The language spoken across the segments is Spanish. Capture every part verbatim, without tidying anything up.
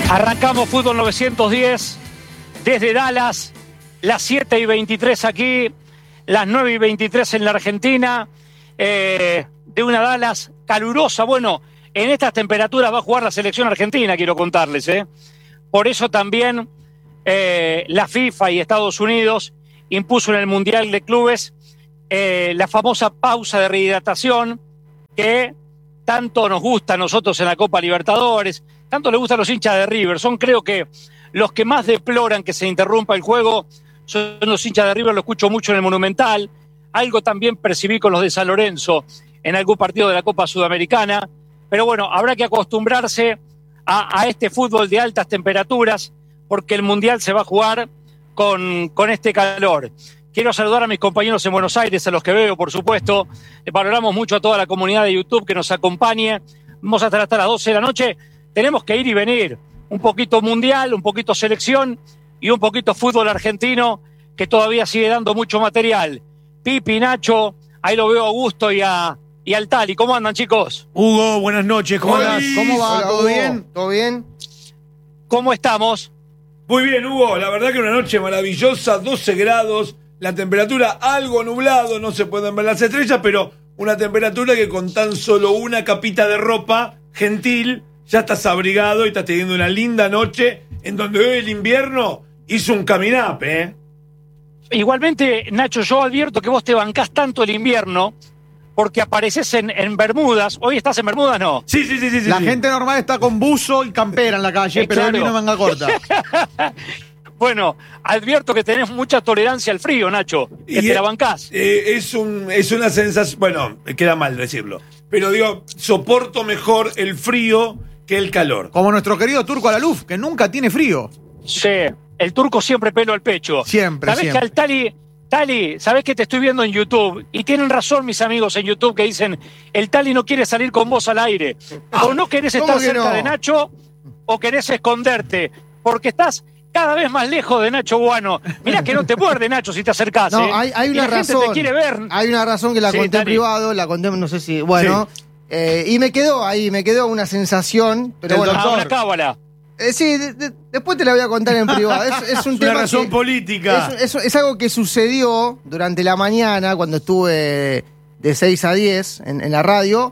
Arrancamos Fútbol novecientos diez desde Dallas, las siete y veintitrés aquí, las nueve y veintitrés en la Argentina, eh, de una Dallas calurosa. Bueno, en estas temperaturas va a jugar la selección argentina, quiero contarles, ¿eh? Por eso también eh, la FIFA y Estados Unidos impuso en el Mundial de Clubes eh, la famosa pausa de rehidratación que tanto nos gusta a nosotros en la Copa Libertadores, tanto le gusta a los hinchas de River. Son, creo que, los que más deploran que se interrumpa el juego son los hinchas de River, lo escucho mucho en el Monumental. Algo también percibí con los de San Lorenzo en algún partido de la Copa Sudamericana. Pero bueno, habrá que acostumbrarse a, a este fútbol de altas temperaturas, porque el Mundial se va a jugar con, con este calor. Quiero saludar a mis compañeros en Buenos Aires, a los que veo, por supuesto. Valoramos mucho a toda la comunidad de YouTube que nos acompañe. Vamos a estar hasta las doce de la noche. Tenemos que ir y venir. Un poquito mundial, un poquito selección y un poquito fútbol argentino, que todavía sigue dando mucho material. Pipi, Nacho, ahí lo veo a Augusto y, a, y al Tali. ¿Cómo andan, chicos? Hugo, buenas noches. ¿Cómo andas? ¿Cómo va? Hola, ¿Todo Hugo. bien? ¿Todo bien? ¿Cómo estamos? Muy bien, Hugo. La verdad que una noche maravillosa, doce grados, la temperatura algo nublado, no se pueden ver las estrellas, pero una temperatura que con tan solo una capita de ropa gentil ya estás abrigado y estás teniendo una linda noche en donde hoy el invierno hizo un caminape, ¿eh? Igualmente, Nacho, yo advierto que vos te bancás tanto el invierno porque apareces en, en Bermudas. ¿Hoy estás en Bermudas, no? Sí, sí, sí, sí. sí La sí. gente normal está con buzo y campera en la calle, Eh, pero claro. él vino en manga corta. Bueno, advierto que tenés mucha tolerancia al frío, Nacho, que Y te es- la bancás. Eh, es, un, es una sensación, bueno, queda mal decirlo, pero digo, soporto mejor el frío que el calor. Como nuestro querido Turco Alaluf, que nunca tiene frío. Sí, el turco siempre pelo al pecho. Siempre, ¿Sabés siempre. que al Tali, Tali, sabés que te estoy viendo en YouTube? Y tienen razón mis amigos en YouTube que dicen, el Tali no quiere salir con vos al aire. O no querés ¿Cómo estar que cerca no? de Nacho, o querés esconderte, porque estás cada vez más lejos de Nacho Guano. Mirá que no te muerde, Nacho, si te acercás. No, ¿eh? hay, hay Y una la gente razón. te quiere ver. Hay una razón que la Sí, conté en Tali. privado, la conté, no sé si. Bueno. eh, y me quedó ahí, me quedó una sensación. Pero Del bueno. Ah, doctor. una cábala. eh, sí, de- de- después te la voy a contar en privado. Es, es un Es una tema. razón que- política. Es, es- es algo que sucedió durante la mañana cuando estuve de seis a diez en, en la radio.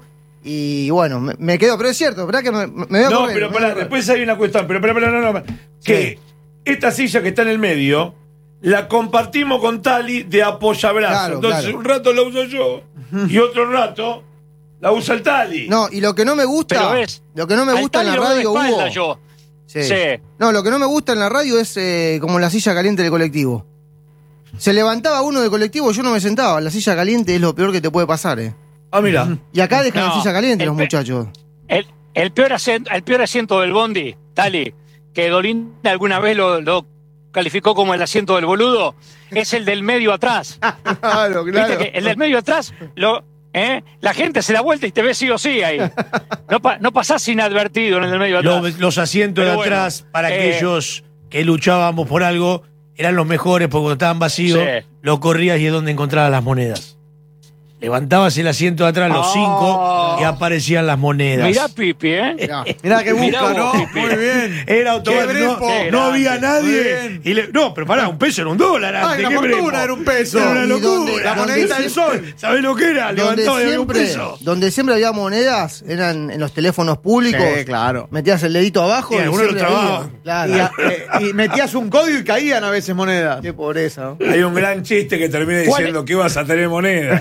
Y bueno, me, me quedó. Pero es cierto, ¿verdad? Que me, me voy a No, correr, pero me voy a pará, correr. después hay una cuestión, pero pará, pará, no, no, no. Que esta silla que está en el medio la compartimos con Tali de apoyabrazo. Claro, Entonces claro. un rato la uso yo y otro rato la usa el Tali. No, y lo que no me gusta. Pero ves, lo que no me Al gusta en Tali la lo veo de radio, espalda Hugo. yo. Sí. Sí. No, lo que no me gusta en la radio es eh, como la silla caliente del colectivo. Se levantaba uno del colectivo, yo no me sentaba. La silla caliente es lo peor que te puede pasar, eh. Ah, mira. Y acá dejan No, la silla caliente el los pe- muchachos. El, el, peor asiento, el peor asiento del bondi, Tali, que Dolín alguna vez lo, lo calificó como el asiento del boludo, es el del medio atrás. Claro, Viste que el del medio atrás, lo, ¿eh? La gente se da vuelta y te ve sí o sí ahí. No, pa- no pasás inadvertido en el del medio atrás. Los, los asientos Pero de bueno, atrás, para eh, aquellos que luchábamos por algo, eran los mejores porque cuando estaban vacíos, Sí. lo corrías y es donde encontrabas las monedas. Levantabas el asiento de atrás, los Oh. cinco, y aparecían las monedas. Mirá, Pipi, ¿eh? Mirá. Mirá que Mirá busca, vos, ¿no? Pipi. Muy bien. Era automático. Qué No, brepo. no había Muy nadie. bien. Y le- no, pero pará, un peso era un dólar antes. Ay, una ¿qué fortuna, brepo? era un peso. Era una Y locura. donde- La monedita del sol. ¿Sabés lo que era? Donde Levantaba y había un siempre, peso. donde siempre había monedas eran en los teléfonos públicos. Sí, claro. Metías el dedito abajo Sí, y algunos siempre lo trababan. había. Claro. Y, a- eh, y metías un código y caían a veces monedas. Qué pobreza, ¿no? Hay un gran chiste que termina ¿Cuál diciendo que ibas a tener moneda.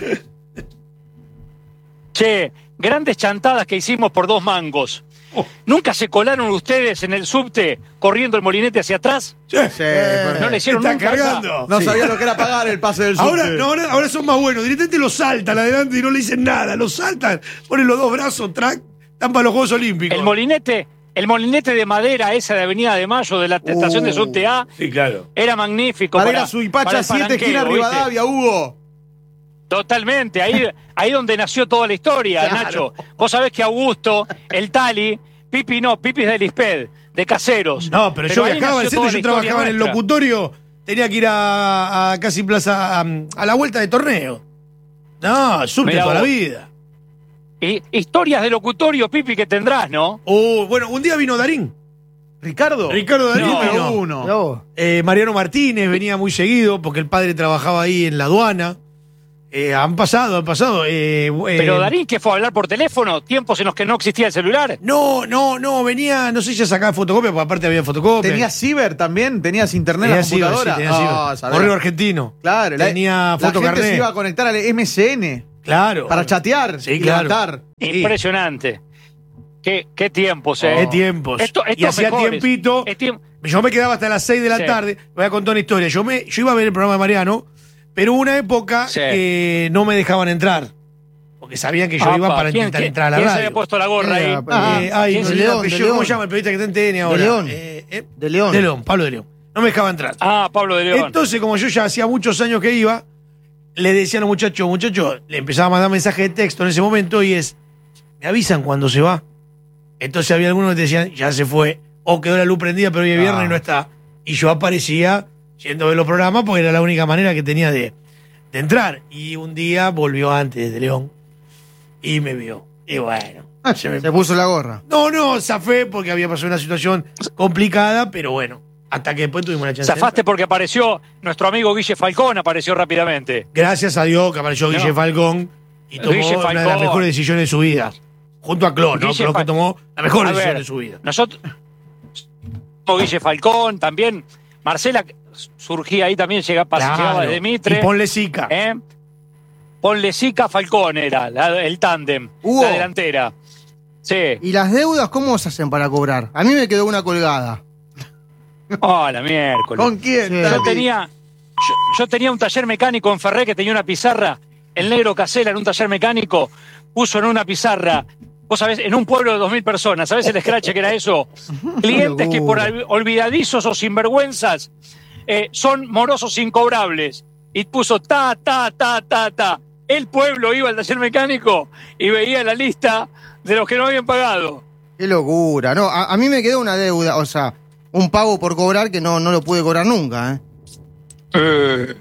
Che, grandes chantadas que hicimos por dos mangos. Oh. ¿Nunca se colaron ustedes en el subte corriendo el molinete hacia atrás? Sí, Eh, No le hicieron Está nunca esa? cargando. No sabía lo que era pagar el pase del Ahora, subte. no, ahora, ahora son más buenos. Directamente lo saltan adelante y no le dicen nada. Lo saltan, ponen los dos brazos, track, están para los Juegos Olímpicos. El molinete, el molinete de madera esa de Avenida de Mayo de la estación de Uh. subte A Sí, claro. era magnífico. Para Para, ir a su para Ipacha el siete, esquina palanqueo, ¿viste? Rivadavia, Hugo. Totalmente, ahí, ahí donde nació toda la historia, Claro. Nacho. Vos sabés que Augusto, el Tali, Pipi no, Pipi es del Isped, de Caseros. No, pero, yo ahí viajaba al nació centro, toda yo la historia trabajaba en el nuestra. locutorio, tenía que ir a, a casi plaza, a, a la vuelta de torneo. No, subte Mirá toda la vos. vida. Y historias de locutorio, Pipi, que tendrás, ¿no? Oh, bueno, un día vino Darín. ¿Ricardo? Ricardo Darín, No, número no. uno. Mirá vos. Eh, Mariano Martínez venía muy seguido porque el padre trabajaba ahí en la aduana. Eh, han pasado, han pasado. eh, eh, Pero Darín, ¿qué fue a hablar por teléfono? Tiempos en los que no existía el celular. No, no, no, venía, no sé si a sacar fotocopia, porque aparte había fotocopia. ¿Tenías ciber también? ¿Tenías internet en la Tenía ciber, sí, computadora? tenía Ah, ciber. sabés. Correo argentino. Claro, la- Tenía la gente fotocarnet. se iba a conectar al M S N Claro. para chatear Sí, y claro. levantar. Impresionante. ¿Qué, qué tiempos, eh? Qué tiempos. Esto- y estos hacía mejores. tiempito. Es tiemp- Yo me quedaba hasta las seis de la Sí. tarde. Voy a contar una historia. Yo, me, yo iba a ver el programa de Mariano, pero hubo una época Sí. que no me dejaban entrar. Porque sabían que yo Apa, iba para ¿quién- intentar quién- entrar a la ¿Quién se radio. había puesto la gorra ahí? Eh, Ah, Eh, ay, ¿quién no se- sé de el León, apellido. de ¿Cómo León. se llama el periodista que está en T N ahora? De León. Eh, eh, De León. De León, Pablo de León. No me dejaba entrar. Ah, Pablo de León. Entonces, como yo ya hacía muchos años que iba, le decían a los muchachos, muchachos, le empezaba a mandar mensaje de texto en ese momento y es, me avisan cuando se va. Entonces había algunos que te decían, ya se fue, o quedó la luz prendida, pero hoy es viernes Ah. y no está. Y yo aparecía yendo a ver los programas porque era la única manera que tenía de, de entrar. Y un día volvió antes de León y me vio. Y bueno, se me Se puso la gorra. no, no, zafé porque había pasado una situación complicada, pero bueno, hasta que después tuvimos la chance. de Zafaste entrar. porque apareció nuestro amigo Guille Falcón, apareció rápidamente. Gracias a Dios que apareció No. Guille Falcón y tomó Guille una de las Falcón. mejores decisiones de su vida. Junto a Clon, ¿no? Guille Clon que Fal- tomó la mejor A decisión ver, de su vida. Nosotros, Guille Falcón, también Marcela surgía ahí también, llega, pas- Claro. llegaba de Mitre. Y ponle Zika. ¿eh? Ponle Sica Falcón era la- el tándem, Hugo. la delantera. Sí. ¿Y las deudas cómo se hacen para cobrar? A mí me quedó una colgada. Oh, la miércoles. ¿Con quién? Sí. Yo Tati? tenía, yo, yo tenía un taller mecánico en Ferré que tenía una pizarra. El negro Casela en un taller mecánico puso en una pizarra, vos sabés, en un pueblo de dos mil personas, ¿sabés el scratch que era eso? Clientes que por locura. al- olvidadizos o sinvergüenzas eh, son morosos incobrables. Y puso ta, ta, ta, ta, ta. El pueblo iba al taller mecánico y veía la lista de los que no habían pagado. Qué locura. No, a, a mí me quedó una deuda, o sea, un pago por cobrar que no, no lo pude cobrar nunca, ¿eh?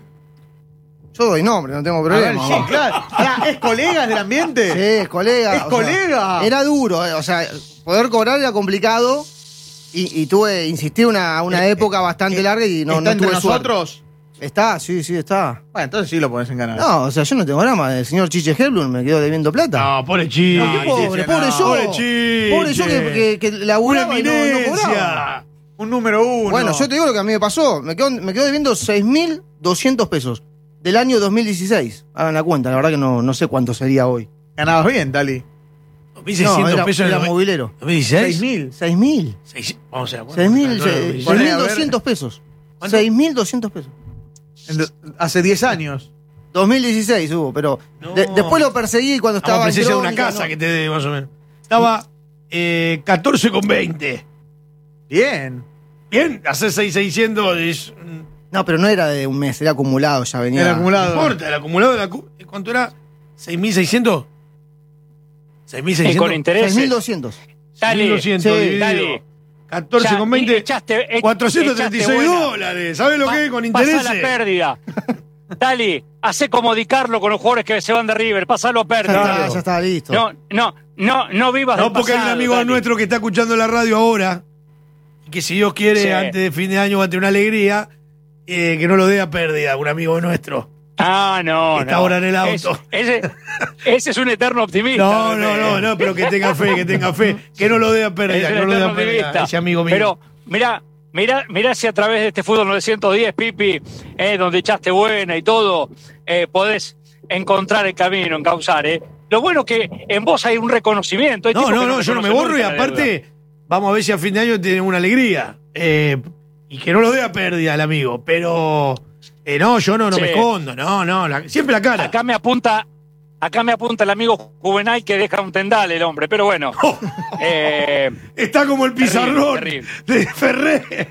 Yo doy nombre, no tengo A ver, problema. sí, claro. Pará, ¿es colegas del ambiente? Sí, es colega. ¡Es o sea, colega! era duro, eh, o sea, poder cobrar era complicado y, y tuve, insistí una, una Eh, época bastante eh, larga y no, ¿Está no entre tuve suerte. nosotros? Está, sí, sí, está. Bueno, entonces sí lo pones en canal. No, o sea, yo no tengo drama. El señor Chiche Helblum me quedó debiendo plata. No, pobre Chiche. No, Qué pobre, Chiche, pobre no. yo. Pobre Chiche. Pobre yo que, que, que Una laburaba y no, no cobraba. eminencia. Un número uno. Bueno, yo te digo lo que a mí me pasó. Me quedó, me quedó debiendo seis mil doscientos pesos del año dos mil dieciséis. Hagan la cuenta, la verdad que no, no sé cuánto sería hoy. Ganabas bien, Dali. dos mil seiscientos No, era, pesos era en el movilero. dos mil dieciséis. seis mil. seis mil. Seis- Vamos a ver. seis mil ¿cuánto? seis Poné, mil a ver. doscientos pesos. ¿Cuánto? seis mil doscientos pesos. En do- Hace diez años. dos mil dieciséis hubo, pero No. de- después lo perseguí cuando Estamos estaba en presencia de una Crónica, casa no. que te dé más o menos. Estaba eh, catorce con veinte. Bien. Bien, hacer seis mil seiscientos es. mm, No, pero no era de un mes, era acumulado, ya venía. Era No acumulado. importa, el acumulado de la. cu- ¿Cuánto era? ¿seis mil seiscientos? ¿seis mil Y seiscientos? con intereses. seis mil doscientos. Dale, mil doscientos sí, dividido. dale. catorce con veinte. Echaste, e- cuatrocientos treinta y seis echaste buena. dólares. ¿Sabes lo Pa- que es con pasá intereses? la pérdida. Dale, hace como Di Carlo con los jugadores que se van de River, pasalo a Ya, pérdida. está, ya estaba listo. No, no, no, no vivas No, del porque hay un pasado, amigo Dale. nuestro que está escuchando la radio ahora. Y que si Dios quiere, Sí. antes de fin de año va a tener una alegría. eh, que no lo dé a pérdida, un amigo nuestro. Ah, no, Está no. ahora en el auto. Es- ese, ese es un eterno optimista. No, no, no, no, pero que tenga fe, que tenga fe. Que no lo dé a Es pérdida, un que no lo dé eterno a pérdida. optimista. Ese amigo mío. Pero, mira, mira, mira si a través de este fútbol novecientos diez, Pipi, eh, donde echaste buena y todo, eh, podés encontrar el camino, encauzar, ¿eh? Lo bueno que en vos hay un reconocimiento. Hay No, tipos no, que no, yo no me reconocen borro y nunca la deuda. aparte, vamos a ver si a fin de año tienen una alegría. Eh, y que no lo dé a pérdida el amigo. Pero, eh, no, yo no, no Sí. me escondo, no, no, la- siempre la cara. Acá me apunta, acá me apunta el amigo Juvenal que deja un tendal el hombre, pero bueno. eh, Está como el pizarrón terrible. de Ferré.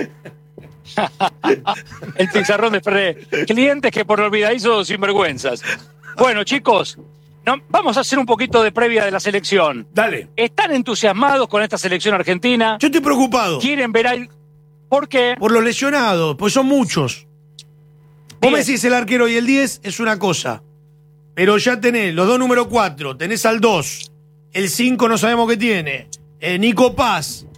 el pizarrón de Ferré. Clientes que por olvidadizos sinvergüenzas. Bueno, chicos, no, vamos a hacer un poquito de previa de la selección. Dale. ¿Están entusiasmados con esta selección argentina? Yo estoy preocupado ¿Quieren ver al... ¿Por qué? por los lesionados, pues son muchos. Vos me Diez. decís el arquero y el diez es una cosa. Pero ya tenés los dos número cuatro, tenés al dos, el cinco no sabemos qué tiene, eh, Nico Paz,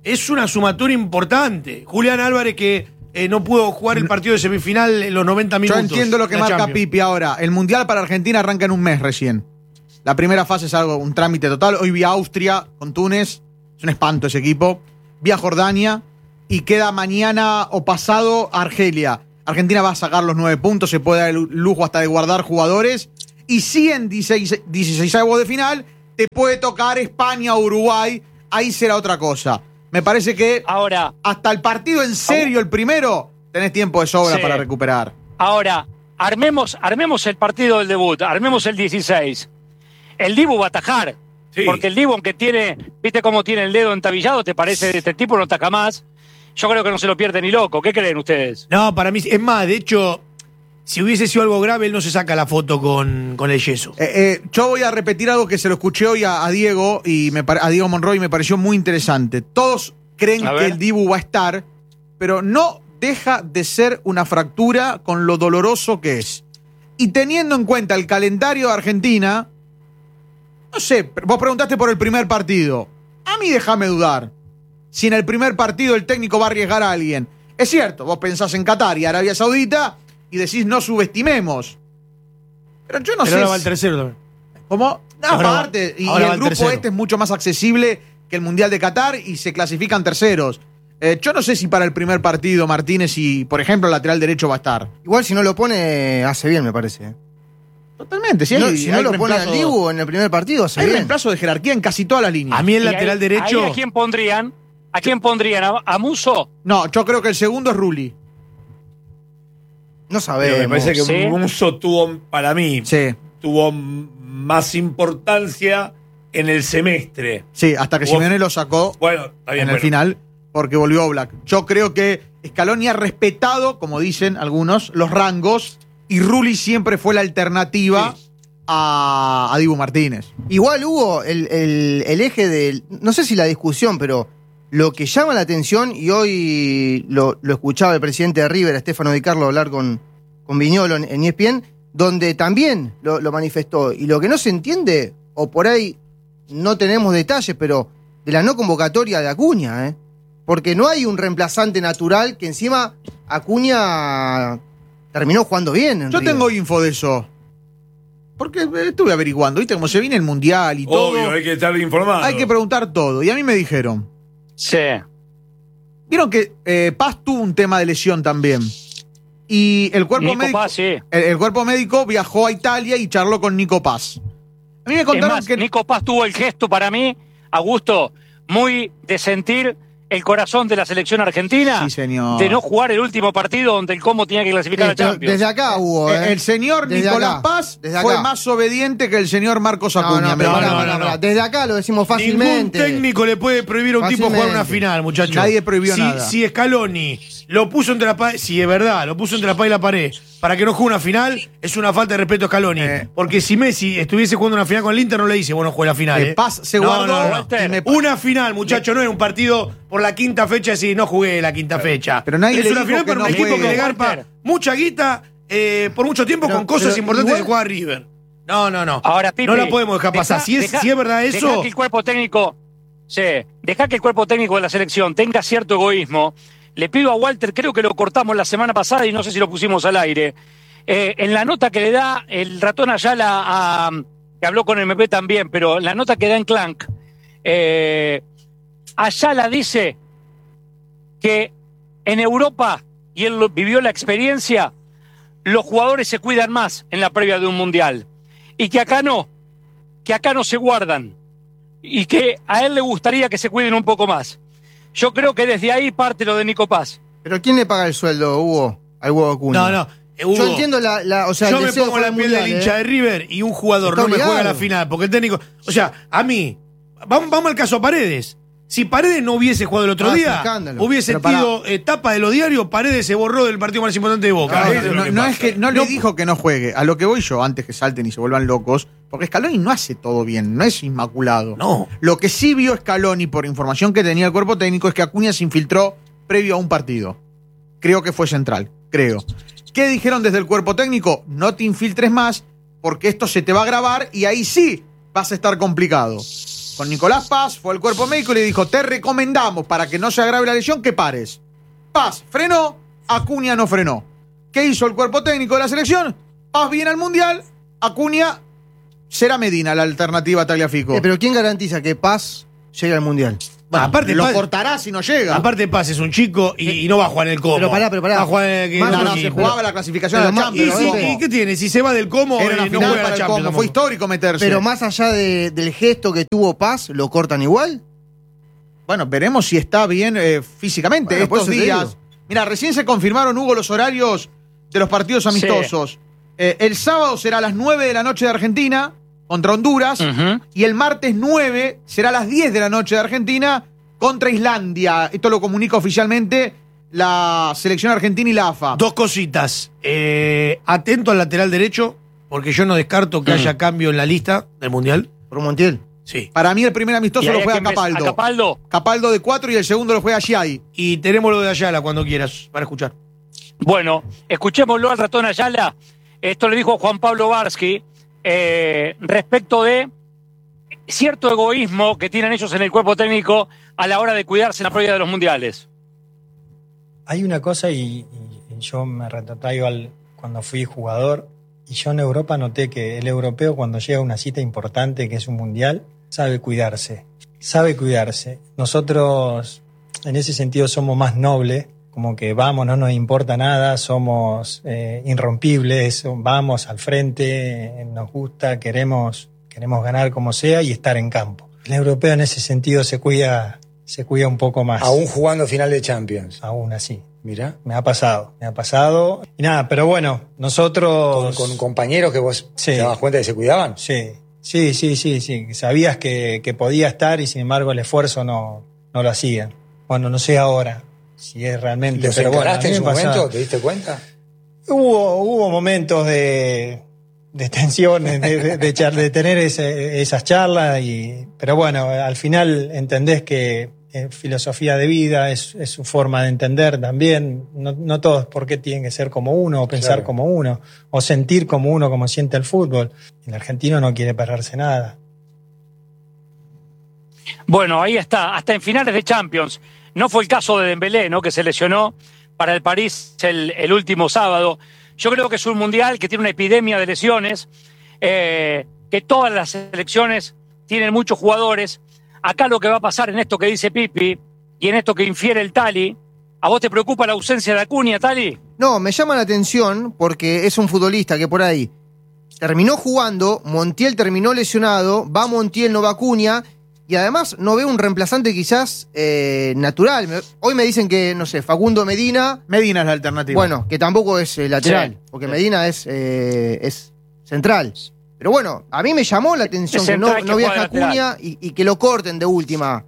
es una sumatoria importante. Julián Álvarez que eh, no pudo jugar el partido de semifinal en los noventa minutos. Yo entiendo lo que de la marca Champions. Pipi ahora. El Mundial para Argentina arranca en un mes recién. La primera fase es algo, un trámite total. Hoy vi a Austria con Túnez. Es un espanto ese equipo. Vi a Jordania. Y queda mañana o pasado Argelia. Argentina va a sacar los nueve puntos. Se puede dar el lujo hasta de guardar jugadores. Y si en dieciseisavos de final te puede tocar España o Uruguay. Ahí será otra cosa. Me parece que Ahora, hasta el partido en serio, el primero, tenés tiempo de sobra Sí. para recuperar. ahora, armemos, armemos el partido del debut, armemos el dieciséis. El Dibu va a atajar. Sí. Porque el Dibu, aunque tiene, viste cómo tiene el dedo entabillado, te parece, este tipo no ataca más. Yo creo que no se lo pierde ni loco. ¿Qué creen ustedes? No, para mí, es más, de hecho, si hubiese sido algo grave, él no se saca la foto con, con el yeso. Eh, eh, yo voy a repetir algo que se lo escuché hoy a, a Diego y me, pare- a Diego Monroy y me pareció muy interesante. Todos creen A que ver. el Dibu va a estar, pero no deja de ser una fractura con lo doloroso que es. Y teniendo en cuenta el calendario de Argentina, no sé, vos preguntaste por el primer partido. A mí déjame dudar. Si en el primer partido el técnico va a arriesgar a alguien. Es cierto, vos pensás en Qatar y Arabia Saudita y decís no subestimemos. Pero yo no Pero sé. ahora va el si- tercero también. ¿Cómo? No, Ahora va- aparte, y ahora va el el grupo tercero. este es mucho más accesible que el Mundial de Qatar y se clasifican terceros. Eh, yo no sé si para el primer partido Martínez y, por ejemplo, el lateral derecho va a estar. Igual si no lo pone, hace bien, me parece. ¿eh? Totalmente, sí. Si no, hay- si hay no lo pone al reemplazo- Dibu en el primer partido, hace Hay bien. reemplazo de jerarquía en casi todas las líneas. A mí el Y lateral ahí- derecho. ahí ¿A quién pondrían? ¿A quién pondrían? ¿A, a Muso? No, yo creo que el segundo es Rulli. No Pero sabemos. me parece que Sí. Muso tuvo, para mí, Sí, tuvo m- más importancia en el semestre. sí, hasta que Vos- Simeone lo sacó Bueno, está bien. en el bueno. final porque volvió Oblak. Yo creo que Scaloni ha respetado, como dicen algunos, los rangos y Rulli siempre fue la alternativa Sí. a, a Dibu Martínez. Igual hubo el, el- el eje del. No sé si la discusión, pero lo que llama la atención, y hoy lo, lo escuchaba el presidente de River, Estefano Di Carlo, hablar con, con Viñolo en, en E S P N, donde también lo, lo manifestó. Y lo que no se entiende, o por ahí no tenemos detalles, pero de la no convocatoria de Acuña, ¿eh? Porque no hay un reemplazante natural que encima Acuña terminó jugando bien. en Yo River. tengo info de eso. Porque eh, estuve averiguando, ¿viste? Como se viene el mundial y todo. Obvio, hay que estar informado. Hay que preguntar todo. Y a mí me dijeron. Sí. Vieron que eh, Paz tuvo un tema de lesión también. Y el cuerpo Nico médico. Paz, sí. el, el cuerpo médico viajó a Italia y charló con Nico Paz. A mí me Es contaron más, que. Nico Paz tuvo el gesto para mí, Augusto, muy de sentir el corazón de la selección argentina, Sí, señor. de no jugar el último partido donde el Como tenía que clasificar Sí, a pero Champions. desde acá hubo. Eh, ¿eh? el señor Desde Nicolás acá, Paz desde fue acá. más obediente que el señor Marcos No, Acuña. no, me pero parece. pará, no, pará, no, no. pará. Desde acá lo decimos Ningún fácilmente. técnico le puede prohibir a un tipo jugar una Fácilmente. final, muchachos. Nadie prohibió si, nada. Si Scaloni lo puso entre la pared, si es verdad, lo puso entre la pared y la pared para que no juegue una final, es una falta de respeto a Scaloni. Eh. Porque si Messi estuviese jugando una final con el Inter, no le dice, bueno, juega la final. Eh, eh. Paz se No, guardó. no, no. y me- Una final, muchacho, no es un partido por la quinta fecha, si no jugué la quinta fecha. Pero nadie es le una dijo final que para no un equipo juegue. que le garpa Walter. mucha guita eh, por mucho tiempo Pero- con cosas pero importantes igual- de jugar River. No, no, no. Ahora, Pipi, no la podemos dejar pasar. deja- si, es, deja- si es verdad Deja eso, que el cuerpo técnico, sí, deja que el cuerpo técnico de la selección tenga cierto egoísmo. Le pido a Walter, creo que lo cortamos la semana pasada y no sé si lo pusimos al aire. Eh, en la nota que le da el ratón Ayala a, que habló con M P también, pero en la nota que da en Clank, eh, Ayala dice que en Europa, y él lo- vivió la experiencia, los jugadores se cuidan más en la previa de un mundial. Y que acá no, que acá no se guardan. Y que a él le gustaría que se cuiden un poco más. Yo creo que desde ahí parte lo de Nico Paz. Pero ¿quién le paga el sueldo, Hugo? Al Hugo Acuña. no, no. eh, Hugo, Yo entiendo la, la- o sea, yo el me deseo pongo de la jugar piel el del mundial, hincha ¿eh? de River y un jugador Está no me juega obligado. la final, porque el técnico... O sea, a mí, vamos, vamos al caso Paredes. Si Paredes no hubiese jugado el otro Ah, es un día, escándalo. hubiese Pero pará. sido eh, tapa de los diarios, Paredes se borró del partido más importante de Boca. Ah, ¿eh? eso es lo No, que no pasa. es que no le No- dijo que no juegue. A lo que voy yo, antes que salten y se vuelvan locos, porque Scaloni no hace todo bien, no es inmaculado. No. Lo que sí vio Scaloni, por información que tenía el cuerpo técnico, es que Acuña se infiltró previo a un partido. Creo que fue central, creo. ¿Qué dijeron desde el cuerpo técnico? No te infiltres más, porque esto se te va a grabar y ahí sí vas a estar complicado. con Nicolás Paz, fue al cuerpo médico y le dijo, te recomendamos, para que no se agrave la lesión, que pares. Paz frenó, Acuña no frenó. ¿Qué hizo el cuerpo técnico de la selección? Paz viene al Mundial, Acuña será Medina la alternativa a Tagliafico. Eh, pero ¿quién garantiza que Paz llegue al Mundial? Bueno, aparte, lo Paz- cortará si no llega. Aparte, Paz es un chico y, y no va a jugar en el Como. Pero pará, pero pará. Va a jugar en el Más- no, no, otro se equipo. jugaba la clasificación Pero a la más- ¿Y, Champions. si- ¿no? y qué tiene? Si se va del Como, Era una eh, no final juega para la el Champions. Como. Fue tampoco. histórico meterse. Pero más allá de- del gesto que tuvo Paz, ¿lo cortan igual? Bueno, veremos si está bien eh, físicamente Bueno, por estos eso te días. digo. Mira, recién se confirmaron, Hugo, los horarios de los partidos amistosos. Eh, el sábado será a las nueve de la noche de Argentina contra Honduras. Ujú. Y el martes nueve será a las diez de la noche de Argentina contra Islandia. Esto lo comunica oficialmente la selección argentina y la A F A. Dos cositas. Eh, atento al lateral derecho, porque yo no descarto que Mm. haya cambio en la lista del Mundial. Por Montiel. Sí. Para mí el primer ¿Y amistoso ahí lo a juega quién ves? Capaldo. ¿A Capaldo? Capaldo de cuatro y el segundo lo juega Giai. Y tenemos lo de Ayala cuando quieras, para escuchar. Bueno, escuchémoslo al ratón Ayala. Esto le dijo Juan Pablo Varsky eh, respecto de cierto egoísmo que tienen ellos en el cuerpo técnico a la hora de cuidarse en la previa de los mundiales. Hay una cosa, y, y- y yo me retrotraigo al cuando fui jugador, y yo en Europa noté que el europeo, cuando llega a una cita importante que es un mundial, sabe cuidarse, sabe cuidarse. Nosotros en ese sentido somos más nobles, como que vamos, no nos importa nada, somos eh, irrompibles, vamos al frente, nos gusta, queremos, queremos ganar como sea y estar en campo. El europeo en ese sentido se cuida, se cuida un poco más. Aún jugando final de Champions. Aún así. Mirá. Me ha pasado, me ha pasado. Y nada, pero bueno, Con, nosotros... con compañeros que vos Sí. te dabas cuenta que se cuidaban. Sí, sí, sí, sí, sí. Sabías que, que podía estar y sin embargo el esfuerzo no, no lo hacían. Bueno, no sé ahora si es realmente... ¿Los pero bueno, a encaraste mí en su me pasaba. momento? ¿Te diste cuenta? Hubo, hubo momentos de, de tensión, de, de, de char- de tener ese- esas charlas, y, pero bueno, al final entendés que es filosofía de vida, es, es su forma de entender también. No, no todos por qué tienen que ser como uno, o pensar Claro. como uno, o sentir como uno, como siente el fútbol. El argentino no quiere perderse nada. Bueno, ahí está, hasta en finales de Champions. No fue el caso de Dembélé, ¿no? Que se lesionó para el París el, el último sábado. Yo creo que es un mundial que tiene una epidemia de lesiones, eh, que todas las selecciones tienen muchos jugadores. Acá lo que va a pasar en esto que dice Pipi y en esto que infiere el Tali, ¿a vos te preocupa la ausencia de Acuña, Tali? No, me llama la atención porque es un futbolista que por ahí terminó jugando, Montiel terminó lesionado, va Montiel, no va Acuña, y además no veo un reemplazante quizás eh, natural. Me- Hoy me dicen que, no sé, Facundo Medina, Medina es la alternativa. bueno, que tampoco es eh, lateral, Sí, porque sí. Medina es, eh, es central. Pero bueno, a mí me llamó la atención Es que no, central que no viaje juega de Acuña y, y que lo corten de última.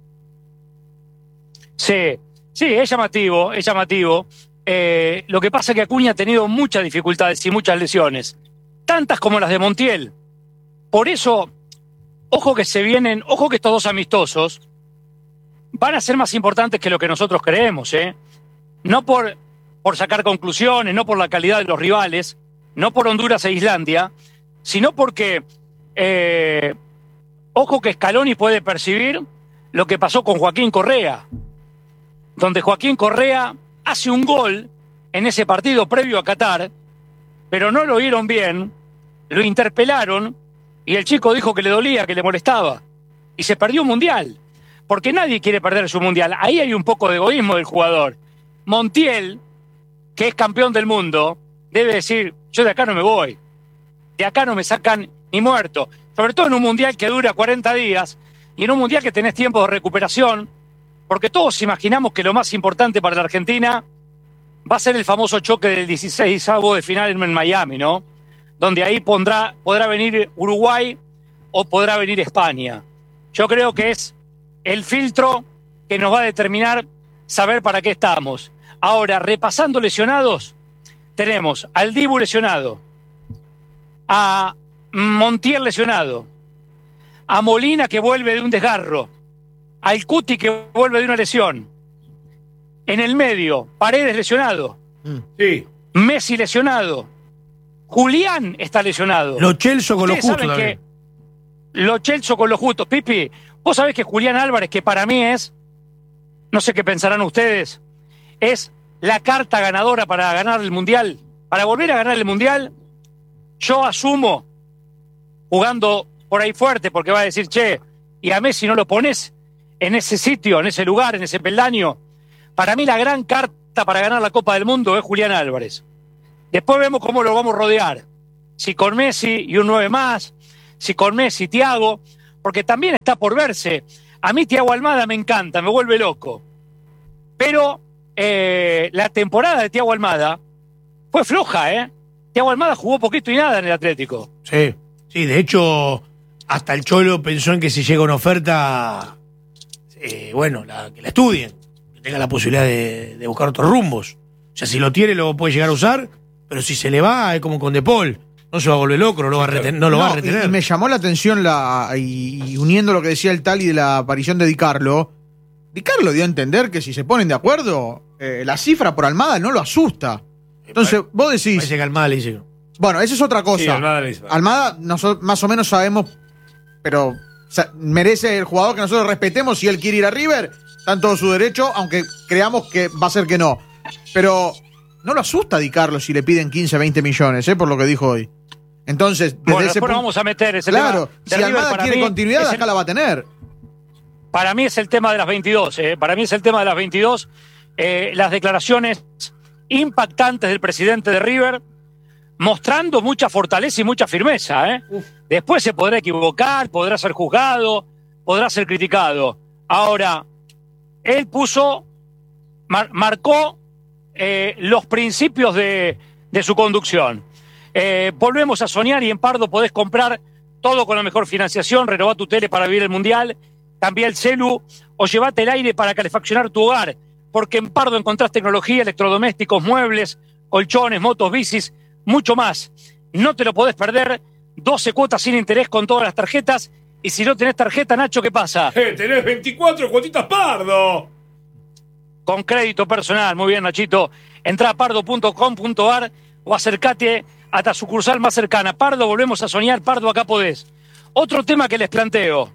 Sí, sí, es llamativo, es llamativo. Eh, lo que pasa es que Acuña ha tenido muchas dificultades y muchas lesiones, tantas como las de Montiel. Por eso, ojo que se vienen, ojo que estos dos amistosos van a ser más importantes que lo que nosotros creemos, ¿eh? No por, por sacar conclusiones, no por la calidad de los rivales, no por Honduras e Islandia, sino porque, eh, ojo que Scaloni puede percibir lo que pasó con Joaquín Correa, donde Joaquín Correa hace un gol en ese partido previo a Qatar, pero no lo oyeron bien, lo interpelaron y el chico dijo que le dolía, que le molestaba, y se perdió un mundial, porque nadie quiere perder su mundial. Ahí hay un poco de egoísmo del jugador. Montiel, que es campeón del mundo, debe decir, yo de acá no me voy, de acá no me sacan ni muerto, sobre todo en un mundial que dura cuarenta días y en un mundial que tenés tiempo de recuperación, porque todos imaginamos que lo más importante para la Argentina va a ser el famoso choque del dieciseisavo de final en Miami, ¿no? Donde ahí pondrá, podrá venir Uruguay o podrá venir España. Yo creo que es el filtro que nos va a determinar saber para qué estamos. Ahora, repasando lesionados, tenemos al Dibu lesionado, a Montiel lesionado, a Molina que vuelve de un desgarro, al Cuti que vuelve de una lesión. En el medio, Paredes lesionado, Sí. Messi lesionado, Julián está lesionado. Lo Chelso con los Ustedes justos saben también. lo Chelsea con los justos. Pipi, vos sabés que Julián Álvarez, que para mí es, no sé qué pensarán ustedes, es la carta ganadora para ganar el Mundial. Para volver a ganar el Mundial, yo asumo, jugando por ahí fuerte, porque va a decir, che, y a Messi no lo pones en ese sitio, en ese lugar, en ese peldaño. Para mí la gran carta para ganar la Copa del Mundo es Julián Álvarez. Después vemos cómo lo vamos a rodear. Si con Messi y un nueve más, si con Messi y Thiago, porque también está por verse. A mí Thiago Almada me encanta, me vuelve loco. Pero eh, la temporada de Thiago Almada fue floja, ¿eh? Thiago Almada jugó poquito y nada en el Atlético. Sí, sí, de hecho, hasta el Cholo pensó en que si llega una oferta, eh, bueno, la, que la estudien, que tenga la posibilidad de, de buscar otros rumbos. O sea, si lo tiene, lo puede llegar a usar, pero si se le va, es como con De Paul. No se va a volver loco, no lo va a retener. No lo No, va a retener. Y, y me llamó la atención, la y, y uniendo lo que decía el Tali de la aparición de Di Carlo. Di Carlo dio a entender que si se ponen de acuerdo, eh, la cifra por Almada no lo asusta. Entonces, vos decís. Parece que Almada le dice que no. Bueno, esa es otra cosa. Sí, Almada le dice. Almada, nosotros más o menos sabemos, pero o sea, merece el jugador que nosotros respetemos. Si él quiere ir a River, está en todo su derecho, aunque creamos que va a ser que no. Pero no lo asusta Di Carlo si le piden quince, veinte millones, ¿eh? Por lo que dijo hoy. Entonces, desde Bueno, ese después punto, nos vamos a meter ese claro, tema. de si River, Almada para quiere mí, continuidad, es acá el- la va a tener. Para mí es el tema de las veintidós, ¿eh? Para mí es el tema de las veintidós. Eh, las declaraciones impactantes del presidente de River, mostrando mucha fortaleza y mucha firmeza, ¿eh? Después se podrá equivocar, podrá ser juzgado, podrá ser criticado. Ahora, él puso, mar- marcó eh, los principios de, de su conducción. Eh, volvemos a soñar y en Pardo podés comprar todo con la mejor financiación, renovar tu tele para vivir el Mundial, cambiar el celu o llevate el aire para calefaccionar tu hogar, porque en Pardo encontrás tecnología, electrodomésticos, muebles, colchones, motos, bicis, mucho más. No te lo podés perder, doce cuotas sin interés con todas las tarjetas, y si no tenés tarjeta, Nacho, ¿qué pasa? Eh, tenés veinticuatro cuotitas Pardo. Con crédito personal, muy bien, Nachito. Entrá a pardo punto com punto ar o acércate a tu sucursal más cercana. Pardo, volvemos a soñar, Pardo, acá podés. Otro tema que les planteo.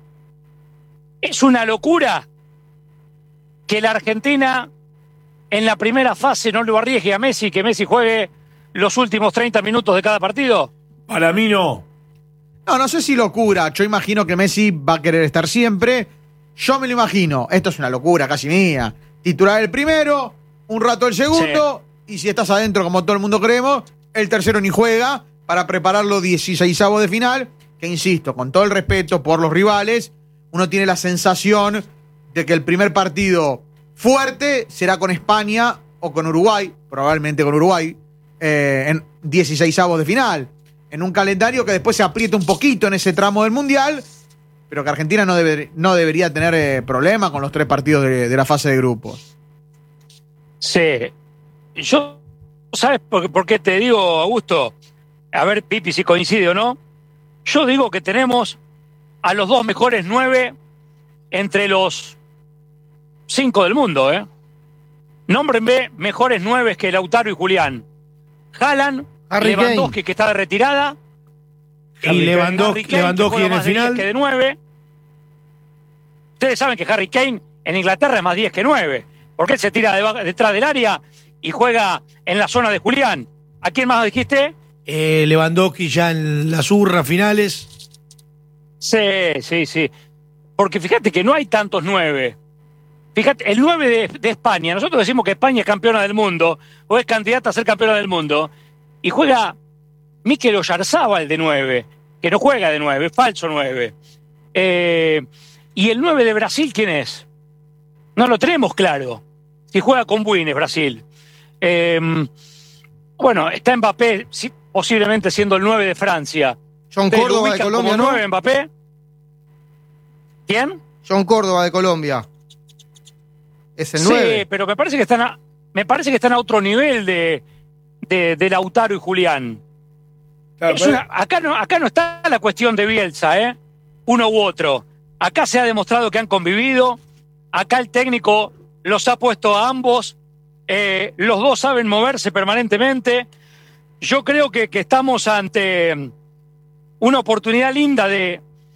Es una locura que la Argentina en la primera fase no lo arriesgue a Messi, que Messi juegue los últimos treinta minutos de cada partido. Para mí no. No, no sé si locura. Yo imagino que Messi va a querer estar siempre. Yo me lo imagino. Esto es una locura casi mía. Titular el primero, un rato el segundo, y si estás adentro, como todo el mundo creemos, el tercero ni juega para preparar los dieciseisavos de final, que insisto, con todo el respeto por los rivales, uno tiene la sensación de que el primer partido fuerte será con España o con Uruguay, probablemente con Uruguay, eh, en dieciseisavos de final. En un calendario que después se aprieta un poquito en ese tramo del Mundial, pero que Argentina no, debe, no debería tener eh, problema con los tres partidos de, de la fase de grupos. Sí. Yo, ¿sabes por, por qué te digo, Augusto? A ver, Pipi, si coincide o no. Yo digo que tenemos a los dos mejores nueve entre los cinco del mundo, ¿eh? Nómbrenme mejores nueve que Lautaro y Julián. Haaland, Harry Lewandowski, Kane. que está de retirada. Y Harry Lewandowski, Kane, que Lewandowski juega en el más de diez final. que de nueve. Ustedes saben que Harry Kane en Inglaterra es más diez que nueve, porque él se tira deba- detrás del área y juega en la zona de Julián. ¿A quién más dijiste? Eh, Lewandowski ya en las urras finales. Sí, sí, sí. Porque fíjate que no hay tantos nueve. Fíjate, el nueve de, de España, nosotros decimos que España es campeona del mundo, o es candidata a ser campeona del mundo, y juega Mikel Oyarzábal de nueve, que no juega de nueve, es falso nueve. Eh, ¿Y el nueve de Brasil quién es? No lo tenemos claro. Si juega con Buines, Brasil. Eh, bueno, está Mbappé, sí, posiblemente siendo el nueve de Francia. John ¿Ustedes lo Córdoba de ubican Colombia, como ¿no? nueve Mbappé? ¿Quién? John Córdoba de Colombia. Es el Sí, nueve. pero me parece que están a, me parece que están a otro nivel de, de, de Lautaro y Julián. Claro, Es una- acá, no, acá no está la cuestión de Bielsa, ¿eh? Uno u otro. Acá se ha demostrado que han convivido. Acá el técnico los ha puesto a ambos. Eh, los dos saben moverse permanentemente. Yo creo que, que estamos ante una oportunidad linda de,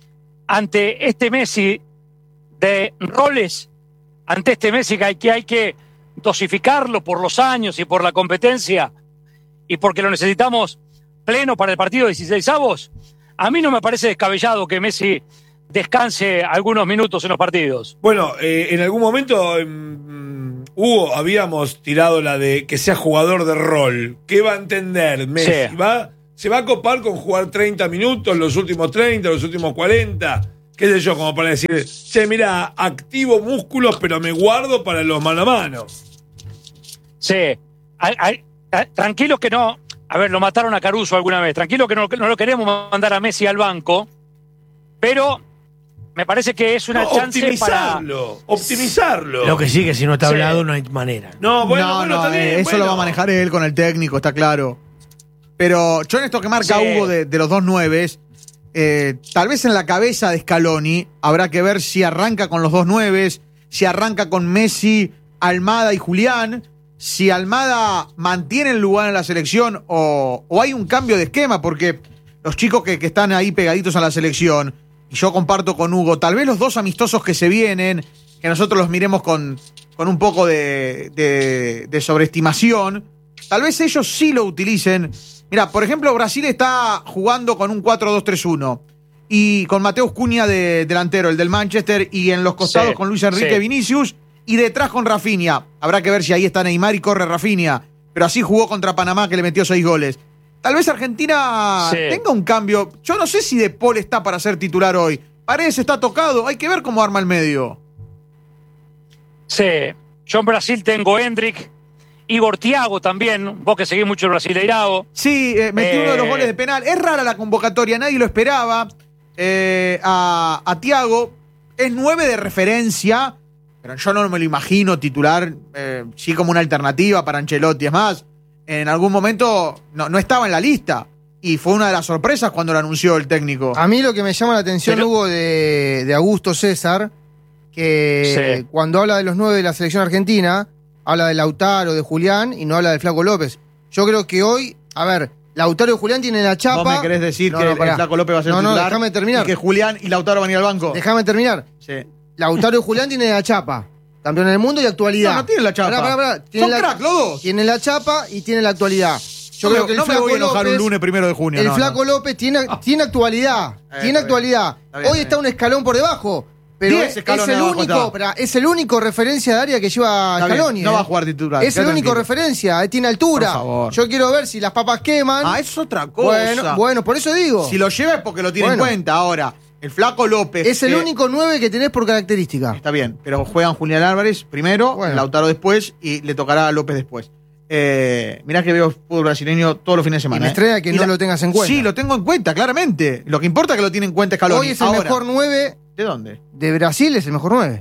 ante este Messi de roles, ante este Messi que hay que, hay que dosificarlo por los años y por la competencia y porque lo necesitamos pleno para el partido de dieciseisavos, a mí no me parece descabellado que Messi descanse algunos minutos en los partidos. Bueno, eh, en algún momento, eh, Hugo, habíamos tirado la de que sea jugador de rol. ¿Qué va a entender Messi? Sí. ¿Va, ¿Se va a copar con jugar treinta minutos, los últimos treinta, los últimos cuarenta? ¿Qué sé yo? Como para decir, che, mira, activo músculos, pero me guardo para los mano a mano. Sí. Ay, ay, ay, tranquilo que no... A ver, lo mataron a Caruso alguna vez. Tranquilo que no, no lo queremos mandar a Messi al banco, pero me parece que es una No, chance optimizarlo, para... optimizarlo. Lo que sí, que si no está Sí. hablado no hay manera. No, bueno, no, bueno, no, está bien, eh, eso bueno. lo va a manejar él con el técnico, está claro. Pero yo en esto que marca Sí. Hugo de, de los dos nueves, eh, tal vez en la cabeza de Scaloni habrá que ver si arranca con los dos nueves, si arranca con Messi, Almada y Julián, si Almada mantiene el lugar en la selección o, o hay un cambio de esquema, porque los chicos que, que están ahí pegaditos a la selección, y yo comparto con Hugo, tal vez los dos amistosos que se vienen, que nosotros los miremos con, con un poco de, de, de sobreestimación, tal vez ellos sí lo utilicen. Mira, por ejemplo, Brasil está jugando con un cuatro dos tres uno y con Mateus Cunha de delantero, el del Manchester, y en los costados Sí, con Luis Enrique sí. Vinicius, y detrás con Rafinha. Habrá que ver si ahí está Neymar y corre Rafinha, pero así jugó contra Panamá, que le metió seis goles. Tal vez Argentina Sí. tenga un cambio. Yo no sé si De Paul está para ser titular hoy. Paredes está tocado, hay que ver cómo arma el medio. Sí. Yo en Brasil tengo Hendrick, Igor Thiago también, vos que seguís mucho el Brasileirao. Sí, eh, metió Eh. uno de los goles de penal. Es rara la convocatoria, nadie lo esperaba. Eh, a, a Thiago es nueve de referencia, pero yo no me lo imagino titular, eh, sí como una alternativa para Ancelotti. Es más, en algún momento no, no estaba en la lista y fue una de las sorpresas cuando lo anunció el técnico. A mí lo que me llama la atención, Pero- Hugo, de, de Augusto César, que Sí. cuando habla de los nueve de la selección argentina, habla de Lautaro, de Julián y no habla del Flaco López. Yo creo que hoy, a ver, Lautaro y Julián tienen la chapa. ¿Vos me querés decir No, que no, el- pará. el Flaco López va a ser No, no, titular? déjame terminar. Y que Julián y Lautaro van a ir al banco. Déjame terminar. Sí. Lautaro y Julián tienen la chapa. Campeón del mundo y actualidad. No, no tienen la chapa. Pará, pará, pará. Son Tienen la- crack los dos. Tienen la chapa y tienen la actualidad. Yo no creo me, que el no me Flaco voy a enojar López, un lunes primero de junio. El no, Flaco no. López tiene, tiene actualidad. Está bien, tiene está bien. actualidad. Está bien, Hoy está está bien. un escalón por debajo. Pero Diez es, escalones es el abajo único, está. pará, es el único referencia de área que lleva Está bien, Scaloni. no eh. va a jugar titular, Es el quédate único tranquilo. referencia, eh, tiene altura. Por favor. Yo quiero ver si las papas queman. Ah, es otra cosa. bueno, bueno, por eso digo. Si lo lleva es porque lo tiene Bueno. en cuenta. Ahora, el Flaco López. es el que- único nueve que tenés por característica. Está bien, pero juegan Julián Álvarez primero, Bueno. Lautaro después y le tocará a López después. Eh, mirá que veo fútbol brasileño todos los fines de semana. Y me eh. extraña que Y no la- lo tengas en cuenta. Sí, lo tengo en cuenta, claramente. Lo que importa es que lo tiene en cuenta Scaloni. Hoy es el Ahora, mejor nueve ¿de dónde? de Brasil, es el mejor nueve.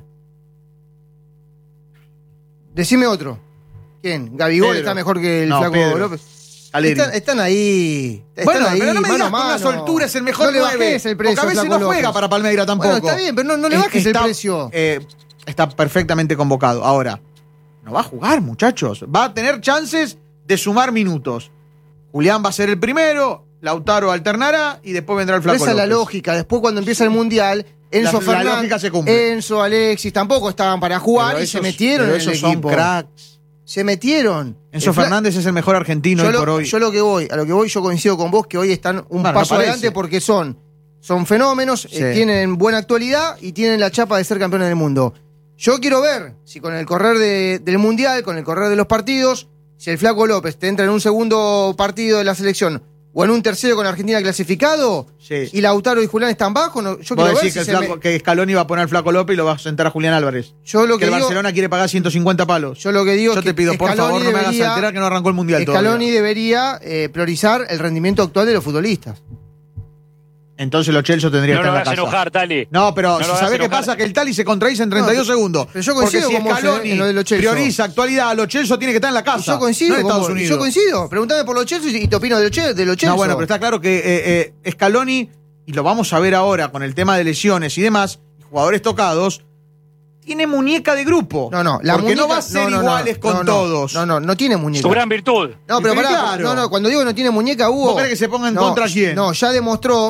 Decime otro. ¿Quién? Gabigol Pedro. está mejor que el No, Flaco Pedro. López. Caleri. Están, están ahí. Están Bueno, ahí, pero no me mano digas a que una mano. soltura es el mejor No le nueve. bajes el precio Porque a veces Flaco no juega López. para Palmeira tampoco. Bueno, está bien, pero no, no le Es- bajes está, el precio. eh, está perfectamente convocado. Ahora, no va a jugar, muchachos. Va a tener chances de sumar minutos. Julián va a ser el primero, Lautaro alternará y después vendrá el Pero Flaco esa es la López. lógica. Después, cuando empieza el mundial, Enzo La- la Fernández, lógica se cumple. Enzo, Alexis tampoco estaban para jugar Pero y esos- se metieron pero en el esos son equipo. cracks. Se metieron. Enzo El Fla- Fernández es el mejor argentino yo hoy lo, por hoy. yo lo que voy, a lo que voy, yo coincido con vos que hoy están un Bueno, no paso parece. adelante porque son, son fenómenos, Sí. eh, tienen buena actualidad y tienen la chapa de ser campeones del mundo. Yo quiero ver si con el correr de- del mundial, con el correr de los partidos, si el Flaco López te entra en un segundo partido de la selección o en un tercero con Argentina clasificado Sí. y Lautaro y Julián están bajos, no, yo Vos quiero ver decís si que, el se Flaco- me- que Scaloni va a poner al Flaco López y lo va a sentar a Julián Álvarez. yo lo Que que el digo, Barcelona quiere pagar ciento cincuenta palos. yo lo que digo Yo es te que pido, por Scaloni favor, no me hagas debería- alterar que no arrancó el mundial Scaloni todavía. debería eh, priorizar el rendimiento actual de los futbolistas. Entonces los Chelsea tendría No que lo estar en hagas la casa. enojar, Tali. No, pero No lo si hagas sabés qué enojar. pasa, que el Tali se contradice en treinta y dos No, segundos. pero yo coincido Porque si con vos, Scaloni eh, en lo de los Chelsea. prioriza actualidad, los Chelsea tiene que estar en la casa. Yo coincido, no en con Estados vos. Unidos. Yo coincido. Pregúntame por los Chelsea y te opino de los Chelsea. De los Chelsea. No, bueno, pero está claro que eh, eh, Scaloni, y lo vamos a ver ahora con el tema de lesiones y demás, jugadores tocados, tiene muñeca de grupo. No, no, la porque muñeca, no va a ser no, no, iguales no, con no, no. todos. No, no, no tiene muñeca. Su gran virtud. No, pero Sí, pará, claro. no, no, cuando digo no tiene muñeca, Hugo. ¿Vos querés que se ponga en no, contra quién? No, ya demostró,